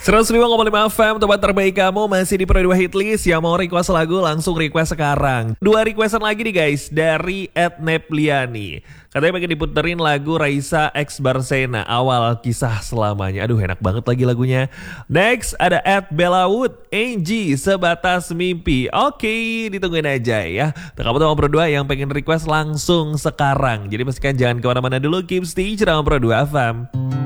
105,5 FM, tempat terbaik kamu masih di Pro 2 Hitlist. Yang mau request lagu langsung request sekarang. 2 requestan lagi nih guys dari @nepliani. Katanya pengen diputerin lagu Raisa X Barsena, Awal Kisah Selamanya. Aduh enak banget lagi lagunya. Next ada @bellawood, Angie Sebatas Mimpi. Oke, ditungguin aja ya. Kamu tuh Pro 2 yang pengen request langsung sekarang. Jadi pastikan jangan kemana-mana dulu, keep stay sama Pro 2 FM.